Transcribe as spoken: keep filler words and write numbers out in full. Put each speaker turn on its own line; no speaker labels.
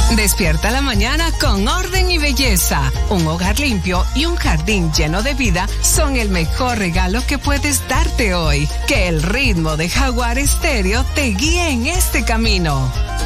Despierta la mañana con orden y belleza. Un hogar limpio y un jardín lleno de vida son el mejor regalo que puedes darte hoy. Que el ritmo de Jaguar Estéreo te guíe en este camino.